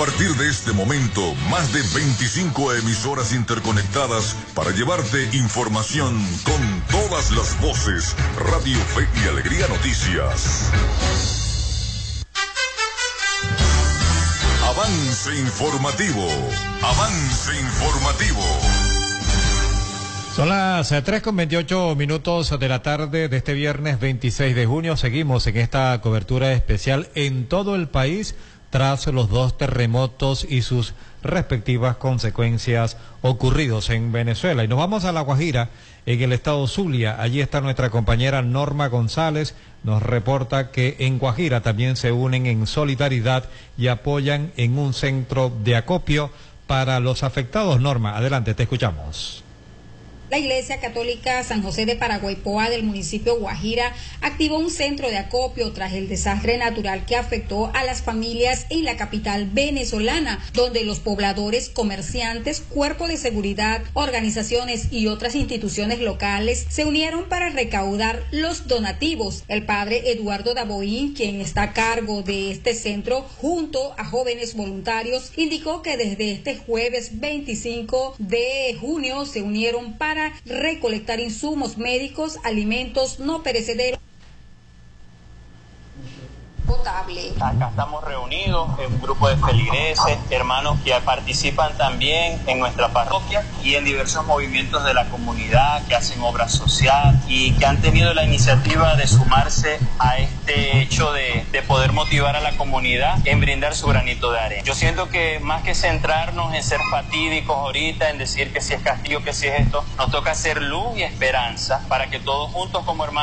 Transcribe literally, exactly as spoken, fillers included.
partir de este momento, más de veinticinco emisoras interconectadas para llevarte información con todas las voces. Radio Fe y Alegría Noticias. Avance informativo. Avance informativo. Son las tres con veintiocho minutos de la tarde de este viernes veintiséis de junio. Seguimos en esta cobertura especial en todo el país tras los dos terremotos y sus respectivas consecuencias ocurridos en Venezuela. Y nos vamos a La Guajira, en el estado Zulia. Allí está nuestra compañera Norma González. Nos reporta que en Guajira también se unen en solidaridad y apoyan en un centro de acopio para los afectados. Norma, adelante, te escuchamos. La Iglesia Católica San José de Paraguaypoa del municipio Guajira activó un centro de acopio tras el desastre natural que afectó a las familias en la capital venezolana, donde los pobladores, comerciantes, cuerpos de seguridad, organizaciones y otras instituciones locales se unieron para recaudar los donativos. El padre Eduardo Daboín, quien está a cargo de este centro, junto a jóvenes voluntarios, indicó que desde este jueves veinticinco de junio se unieron para para recolectar insumos médicos, alimentos no perecederos. Potable. Acá estamos reunidos en un grupo de feligreses, hermanos que participan también en nuestra parroquia y en diversos movimientos de la comunidad que hacen obra social y que han tenido la iniciativa de sumarse a este hecho de, de poder motivar a la comunidad en brindar su granito de arena. Yo siento que más que centrarnos en ser fatídicos ahorita, en decir que si es castigo, que si es esto, nos toca hacer luz y esperanza para que todos juntos como hermanos